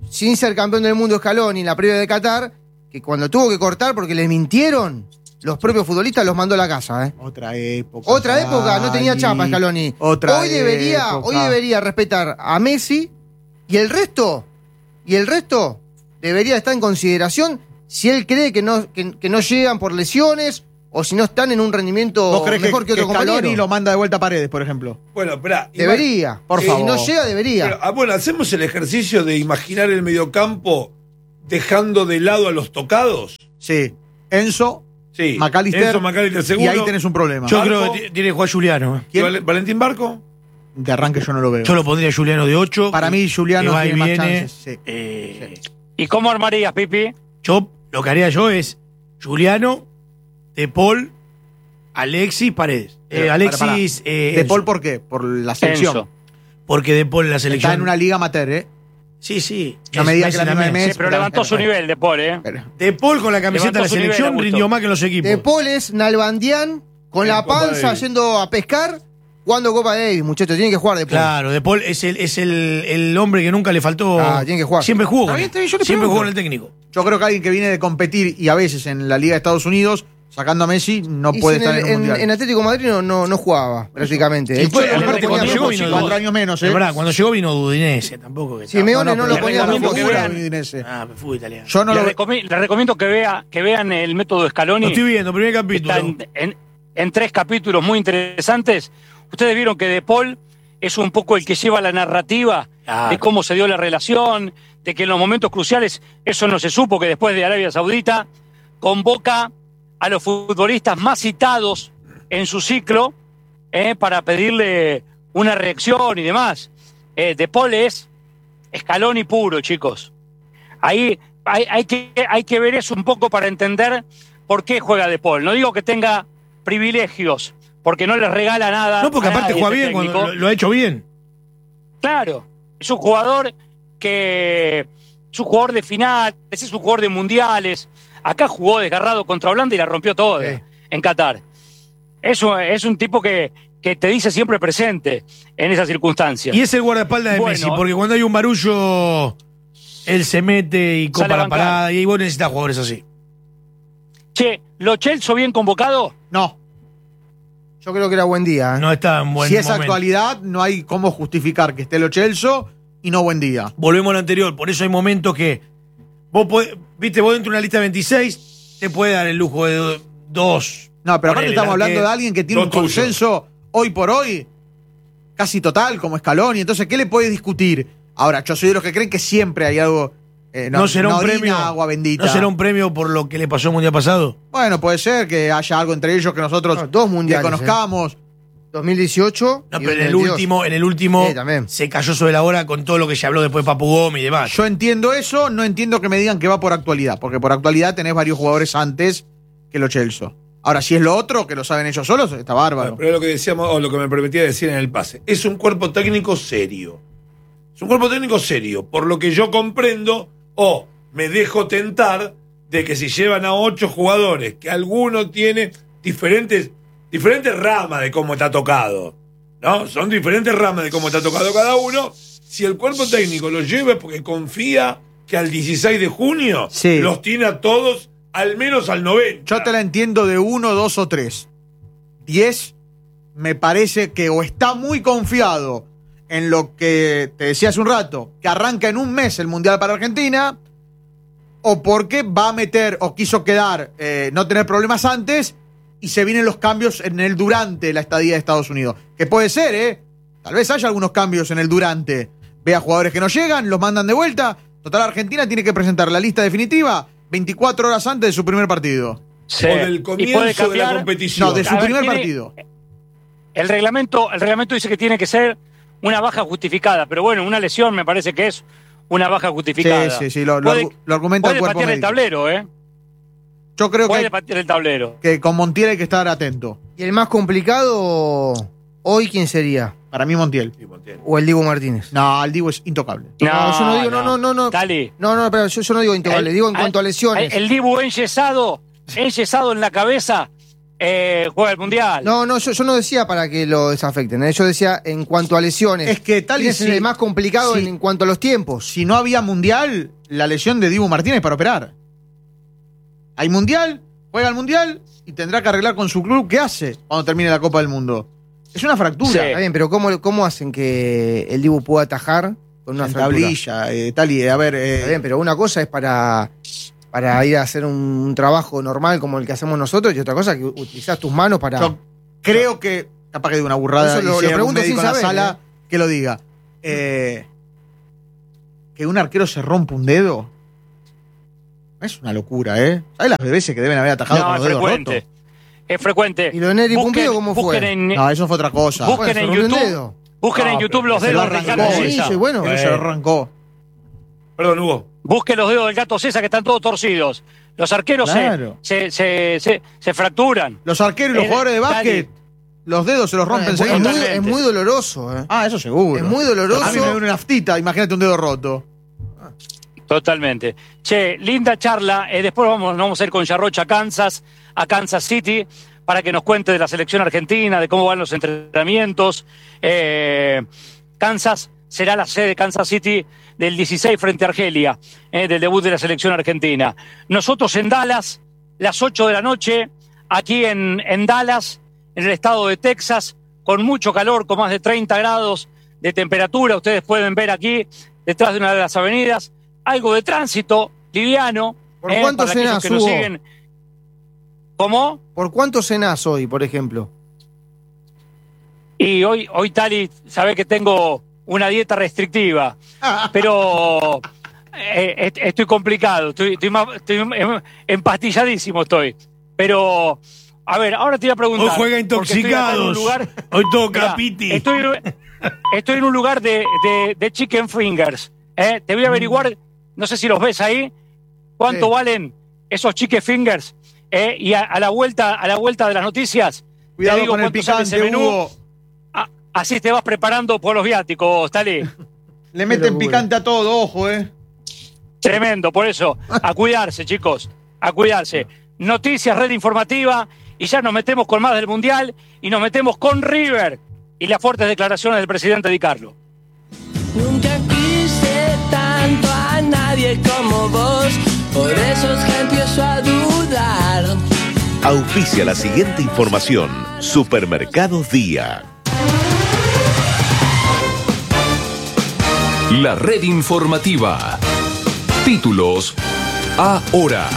sin ser campeón del mundo Scaloni en la previa de Qatar, que cuando tuvo que cortar porque le mintieron, los propios futbolistas los mandó a la casa. ¿eh? Otra época. Otra época, no tenía chapa Scaloni. Otra hoy debería, época. hoy debería respetar a Messi y el resto, y el resto debería estar en consideración si él cree que no, que, que no llegan por lesiones o si no están en un rendimiento ¿Vos crees mejor que, que, otro que Scaloni compañero. lo manda de vuelta a Paredes, por ejemplo? Bueno, espera. Debería, por si favor. no llega, debería. Pero, ah, bueno, hacemos el ejercicio de imaginar el mediocampo dejando de lado a los tocados. Sí. Enzo, Sí. McAllister, Enzo McAllister seguro. y ahí tenés un problema. Yo Barco. creo que t- tiene que jugar Juliano. ¿eh? ¿Y Val- ¿Valentín Barco? De arranque yo no lo veo. Yo lo pondría a Juliano de ocho. Para mí, Juliano que va y tiene más viene. chances. Sí. Eh, ¿Y cómo armarías, Pipi? Yo, lo que haría yo es Juliano, De Paul, Alexis, Paredes. Eh, Pero, Alexis, para, para. eh, ¿De Enzo. Paul por qué? Por la selección. Enzo. Porque De Paul en la selección. Está en una liga amateur, ¿eh? Sí, sí. No Es me digas Messi que la misma de también. Messi. Sí, pero levantó su nivel de Paul, ¿eh? Pero- De Paul con la camiseta de la Levantó su nivel, selección Augusto. rindió más que los equipos. De Paul es Nalbandián con En la Copa panza Davis. yendo a pescar, jugando Copa Davis, muchachos. Tienen que jugar De Paul. Claro, De Paul es el, es el, el hombre que nunca le faltó. Ah, tiene que jugar. Siempre jugó. Está con bien, él. está bien, yo le Siempre pregunto. jugó con el técnico. Yo creo que alguien que viene de competir y a veces en la Liga de Estados Unidos, sacando a Messi, no Y puede si estar en, en, un en, mundial. en Atlético de Madrid no, no, no jugaba, prácticamente. Sí, El fue- Cholo no aparte, lo cuando ponía llegó por vino chico. de- cuatro años menos, ¿eh? Es verdad, cuando llegó vino Udinese, tampoco. Que Simeone no, pero lo le ponía recomiendo por que fuera. vean- Udinese. Ah, fútbol italiano. Yo no les, lo recomi- les recomiendo que, vea, que vean el método Scaloni. Lo estoy viendo, primer capítulo. Está en, en- en tres capítulos muy interesantes. Ustedes vieron que De Paul es un poco el que lleva la narrativa Claro. de cómo se dio la relación, de que en los momentos cruciales, eso no se supo, que después de Arabia Saudita convoca a los futbolistas más citados en su ciclo eh, para pedirle una reacción y demás. Eh, De Paul es Scaloni puro, chicos. Ahí hay, hay, que, hay que ver eso un poco para entender por qué juega De Paul. No digo que tenga privilegios, porque no les regala nada. No, porque a aparte nadie juega este bien, cuando técnico. lo, lo ha hecho bien. Claro, es un jugador que es un jugador de finales, es un jugador de mundiales. Acá jugó desgarrado contra Holanda y la rompió toda Sí. en Qatar. Eso es un tipo que, que te dice siempre presente en esas circunstancias. Y es el guardaespaldas de Bueno. Messi, porque cuando hay un barullo, él se mete y Sale copa a la bancar. parada. Y vos necesitas jugadores así. Che, ¿Lo Celso bien convocado? No. Yo creo que era buen día. ¿eh? No está en buen Si es momento. actualidad, no hay cómo justificar que esté Lo Celso y no buen día. Volvemos a lo anterior, por eso hay momentos que vos podés, viste, vos dentro de una lista de veintiséis te puede dar el lujo de do- dos. No, pero aparte Ponele, estamos la hablando que- de alguien que tiene un Dos tuyos. consenso hoy por hoy casi total, como Scaloni. Entonces, ¿qué le puede discutir? Ahora, yo soy de los que creen que siempre hay algo. eh, No, será un orina premio. agua bendita. ¿No será un premio por lo que le pasó el mundial pasado? Bueno, puede ser que haya algo entre ellos que nosotros No, dos mundiales, que conozcamos. dos mil dieciocho. No, y pero en el dos mil veintidós. último, en el último Sí, también. se cayó sobre la hora con todo lo que se habló después de Papu Gómez y demás. Yo entiendo eso, no entiendo que me digan que va por actualidad, porque por actualidad tenés varios jugadores antes que Lo Celso. Ahora, si es lo otro, que lo saben ellos solos, está bárbaro. Bueno, pero es lo que decíamos, o lo que me permitía decir en el pase. Es un cuerpo técnico serio. Es un cuerpo técnico serio. Por lo que yo comprendo, o me dejo tentar de que si llevan a ocho jugadores, que alguno tiene diferentes, diferentes ramas de cómo está tocado, ¿no? Son diferentes ramas de cómo está tocado cada uno. Si el cuerpo técnico los lleva es porque confía que al dieciséis de junio Sí. los tiene a todos, al menos al noventa. Yo te la entiendo de uno, dos o tres. Diez, me parece que o está muy confiado en lo que te decía hace un rato, que arranca en un mes el Mundial para Argentina, o porque va a meter o quiso quedar, eh, no tener problemas antes, y se vienen los cambios en el durante la estadía de Estados Unidos. Que puede ser, ¿eh? Tal vez haya algunos cambios en el durante. Ve a jugadores que no llegan, los mandan de vuelta. Total, Argentina tiene que presentar la lista definitiva veinticuatro horas antes de su primer partido. Sí. O del Y puede comienzo de la cambiar. competición. No, de su A ver, primer tiene- partido. El reglamento, el reglamento dice que tiene que ser una baja justificada, pero bueno, una lesión me parece que es una baja justificada. Sí, sí, sí, lo, lo Puede- argu- lo argumenta el Puede cuerpo patear el médico. tablero, ¿eh? Yo creo Puede que, patear el tablero. que con Montiel hay que estar atento. ¿Y el más complicado hoy quién sería? Para mí, Montiel. ¿O el Diego Martínez? No, el Divo es intocable. No, yo no digo, no, no, no, no. Tali. No, no, pero yo, yo no digo intocable, El- digo en el- cuanto a lesiones. El, el Dibu enyesado, enyesado en la cabeza, eh, juega el Mundial. No, no, yo, yo no decía para que lo desafecten. ¿eh? Yo decía en cuanto a lesiones. Es que tal y es si- el más complicado si- en, en cuanto a los tiempos. Si no había mundial, la lesión de Dibu Martínez para operar. Hay mundial, juega el mundial y tendrá que arreglar con su club qué hace cuando termine la Copa del Mundo. Es una fractura. Sí. Está bien, pero ¿cómo, cómo hacen que el Dibu pueda atajar con una En fractura? tablilla, eh, tal y, a ver. eh, Está bien, pero una cosa es para, para ir a hacer un, un trabajo normal como el que hacemos nosotros y otra cosa es que utilizás tus manos para... Yo creo que, capaz que digo una burrada, Eso lo- y si lo hay algún pregunto médico sin en la saber, sala, que lo diga. Eh, que un arquero se rompa un dedo es una locura, ¿eh? ¿Sabes las veces que deben haber atajado No, con es los dedos frecuente. rotos? Es frecuente. ¿Y lo de Neri Busquen- Pumpido cómo fue? busquen en, No, eso fue otra cosa. Busquen Bueno, se en rompió un YouTube. dedo. busquen No, en YouTube pero los se lo dedos del arrancó. gato Sí, César. sí, bueno. Él se lo arrancó. Perdón, Hugo. Busquen los dedos del gato César que están todos torcidos. Los arqueros se- Claro. se, se, se, se fracturan. Los arqueros y los Eh, jugadores de básquet, los dedos se los rompen. es, muy, seguidos. es muy- Totalmente. es muy doloroso. ¿eh? Ah, eso seguro. Es muy doloroso. A mí me da una naftita, imagínate un dedo roto. Totalmente. Che, linda charla. Eh, después vamos, nos vamos a ir con Yarrocha a Kansas, a Kansas City, para que nos cuente de la selección argentina, de cómo van los entrenamientos. Eh, Kansas será la sede de Kansas City del dieciséis frente a Argelia, eh, del debut de la selección argentina. Nosotros en Dallas, las ocho de la noche, aquí en, en Dallas, en el estado de Texas, con mucho calor, con más de treinta grados de temperatura. Ustedes pueden ver aquí, detrás de una de las avenidas, algo de tránsito liviano. ¿Por eh, cuánto para aquellos cenás, que nos Hugo? siguen. ¿Cómo? ¿Por cuánto cenás hoy, por ejemplo? Y hoy, hoy Tali, sabe que tengo una dieta restrictiva, pero eh, est- estoy complicado, estoy, estoy, ma- estoy em- empastilladísimo estoy. Pero, a ver, ahora te voy a preguntar. Hoy juega porque estoy acá en un intoxicados. lugar- Hoy toca Mirá, Piti. Estoy, estoy en un lugar de, de- de chicken fingers. ¿eh? Te voy a averiguar, no sé si los ves ahí, cuánto Sí. valen esos chicken fingers. ¿eh? Y a, a la vuelta, a la vuelta de las noticias, Cuidado te digo con el cuánto sale ese picante, menú. Hugo. A- así te vas preparando por los viáticos, Tali. Le meten locura. picante a todo, ojo, eh. Tremendo, por eso. A cuidarse, chicos. A cuidarse. Noticias, red informativa. Y ya nos metemos con más del Mundial. Y nos metemos con River. Y las fuertes declaraciones del presidente Di Carlo. Nunca quise tanto a nadie como vos, por eso es que empiezo a dudar. Auspicia la siguiente información. Supermercados Día. La red informativa. Títulos ahora.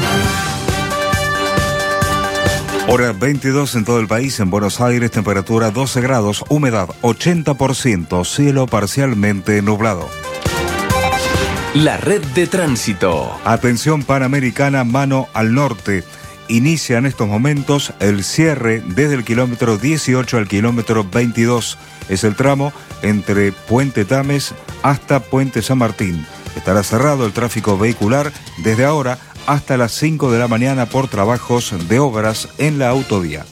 Hora veintidós en todo el país. En Buenos Aires, temperatura doce grados, humedad ochenta por ciento, cielo parcialmente nublado. La red de tránsito. Atención Panamericana, mano al norte. Inicia en estos momentos el cierre desde el kilómetro dieciocho al kilómetro veintidós. Es el tramo entre Puente Tames hasta Puente San Martín. Estará cerrado el tráfico vehicular desde ahora hasta las cinco de la mañana por trabajos de obras en la autovía.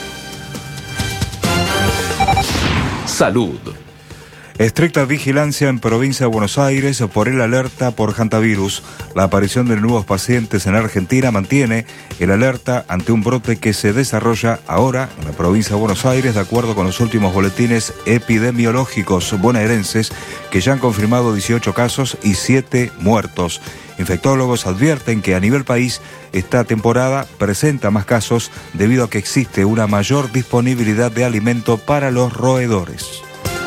Salud. Estricta vigilancia en provincia de Buenos Aires por el alerta por hantavirus. La aparición de nuevos pacientes en Argentina mantiene el alerta ante un brote que se desarrolla ahora en la provincia de Buenos Aires, de acuerdo con los últimos boletines epidemiológicos bonaerenses, que ya han confirmado dieciocho casos y siete muertos. Infectólogos advierten que a nivel país esta temporada presenta más casos debido a que existe una mayor disponibilidad de alimento para los roedores.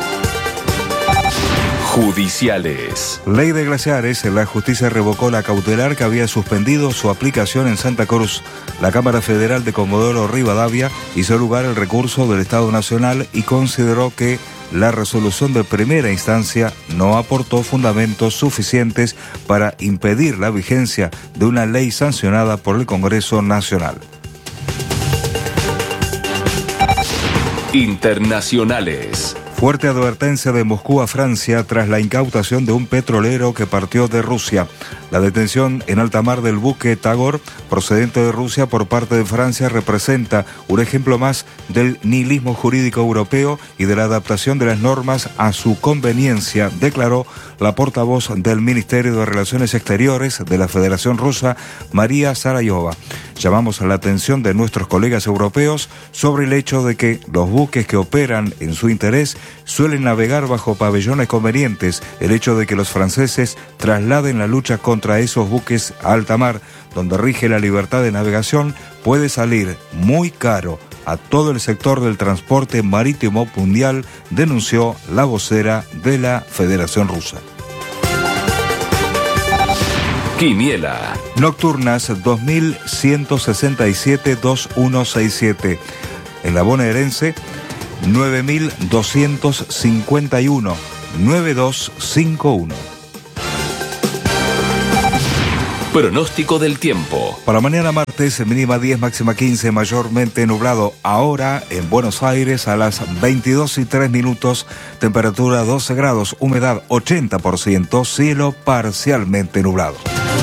Judiciales. Ley de glaciares. La justicia revocó la cautelar que había suspendido su aplicación en Santa Cruz. La Cámara Federal de Comodoro Rivadavia hizo lugar el recurso del Estado Nacional y consideró que la resolución de primera instancia no aportó fundamentos suficientes para impedir la vigencia de una ley sancionada por el Congreso Nacional. Internacionales. Fuerte advertencia de Moscú a Francia tras la incautación de un petrolero que partió de Rusia. La detención en alta mar del buque Tagor, procedente de Rusia por parte de Francia, representa un ejemplo más del nihilismo jurídico europeo y de la adaptación de las normas a su conveniencia, declaró la portavoz del Ministerio de Relaciones Exteriores de la Federación Rusa, María Sarayova. Llamamos a la atención de nuestros colegas europeos sobre el hecho de que los buques que operan en su interés suelen navegar bajo pabellones convenientes. El hecho de que los franceses trasladen la lucha contra esos buques a alta mar, donde rige la libertad de navegación, puede salir muy caro a todo el sector del transporte marítimo mundial, denunció la vocera de la Federación Rusa. Quiniela. Nocturnas dos mil ciento sesenta y siete veintiuno sesenta y siete. En la bonaerense nueve mil doscientos cincuenta y uno noventa y dos cincuenta y uno. Pronóstico del tiempo. Para mañana martes, mínima diez, máxima quince, mayormente nublado. Ahora en Buenos Aires a las veintidós y tres minutos, temperatura doce grados, humedad ochenta por ciento, cielo parcialmente nublado.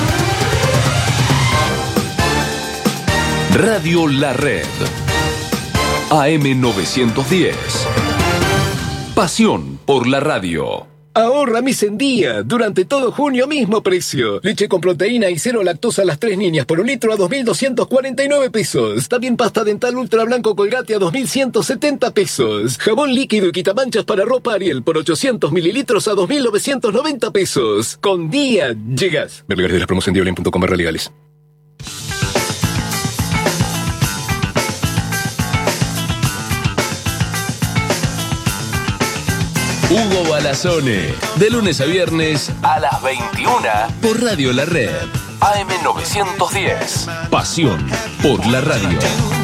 Radio La Red. A M novecientos diez. Pasión por la radio. Ahorra mes en día. Durante todo junio, mismo precio. Leche con proteína y cero lactosa a las tres niñas por un litro a dos mil doscientos cuarenta y nueve pesos. También pasta dental ultra blanco Colgate a dos mil ciento setenta pesos. Jabón líquido y quitamanchas para ropa Ariel por ochocientos mililitros a dos mil novecientos noventa pesos. Con día llegas. Ver lugares de la promoción de Olin punto com barra legales. Hugo Balazone, de lunes a viernes a las veintiuna por Radio La Red. A M novecientos diez. Pasión por la radio.